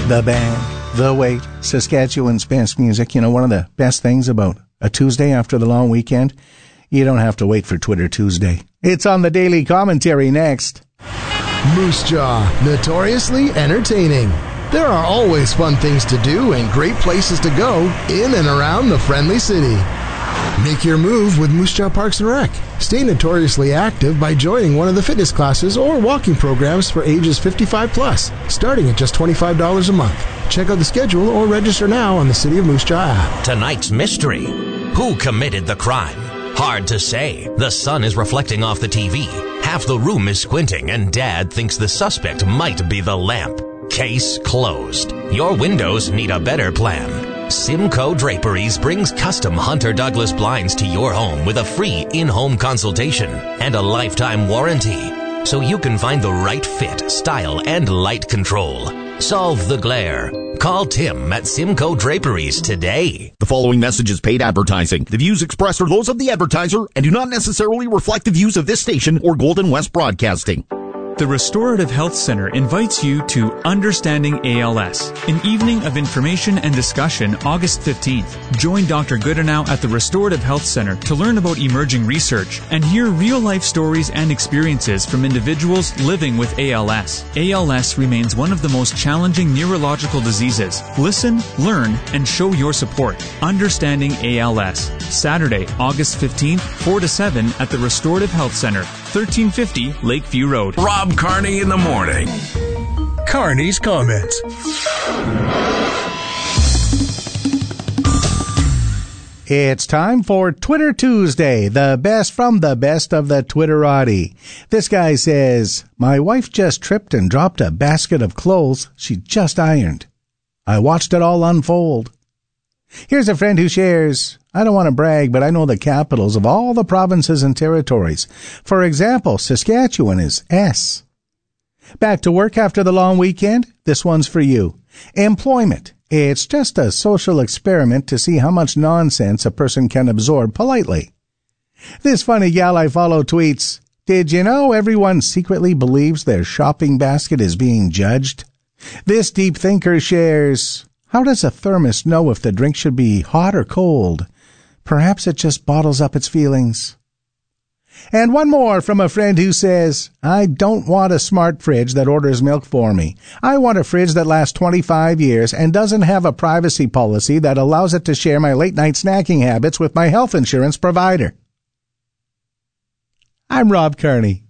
The band, The Wait, Saskatchewan's best music. You know, one of the best things about a Tuesday after the long weekend, you don't have to wait for Twitter Tuesday. It's on the Daily Commentary next. Moose Jaw, notoriously entertaining. There are always fun things to do and great places to go in and around the friendly city. Make your move with Moose Jaw Parks and Rec. Stay notoriously active by joining one of the fitness classes or walking programs for ages 55 plus, starting at just $25 a month. Check out the schedule or register now on the City of Moose Jaw app. Tonight's mystery: who committed the crime? Hard to say. The sun is reflecting off the TV. Half the room is squinting, and Dad thinks the suspect might be the lamp. Case closed. Your windows need a better plan. Simcoe Draperies brings custom Hunter Douglas blinds to your home with a free in-home consultation and a lifetime warranty, so you can find the right fit, style, and light control. Solve the glare. Call Tim at Simcoe Draperies today. The following message is paid advertising. The views expressed are those of the advertiser and do not necessarily reflect the views of this station or Golden West Broadcasting. The Restorative Health Center invites you to Understanding ALS, an evening of information and discussion August 15th. Join Dr. Goodenow at the Restorative Health Center to learn about emerging research and hear real-life stories and experiences from individuals living with ALS. ALS remains one of the most challenging neurological diseases. Listen, learn, and show your support. Understanding ALS. Saturday, August 15th, 4 to 7 at the Restorative Health Center, 1350 Lakeview Road. Rob Carney in the morning. Carney's Comments. It's time for Twitter Tuesday, the best from the best of the Twitterati. This guy says, my wife just tripped and dropped a basket of clothes she just ironed. I watched it all unfold. Here's a friend who shares, I don't want to brag, but I know the capitals of all the provinces and territories. For example, Saskatchewan is S. Back to work after the long weekend? This one's for you. Employment. It's just a social experiment to see how much nonsense a person can absorb politely. This funny gal I follow tweets, did you know everyone secretly believes their shopping basket is being judged? This deep thinker shares, how does a thermos know if the drink should be hot or cold? Perhaps it just bottles up its feelings. And one more from a friend who says, I don't want a smart fridge that orders milk for me. I want a fridge that lasts 25 years and doesn't have a privacy policy that allows it to share my late-night snacking habits with my health insurance provider. I'm Rob Carney.